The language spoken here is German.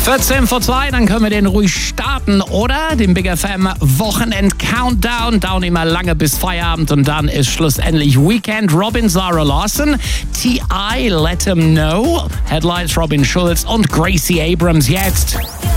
14 vor 2, dann können wir den ruhig starten, oder? Den Big FM Wochenend-Countdown. Dauert immer lange bis Feierabend und dann ist schlussendlich Weekend. Robin, Zara Larsson, T.I. Let 'Em Know, Headlights Robin Schulz und Gracie Abrams jetzt.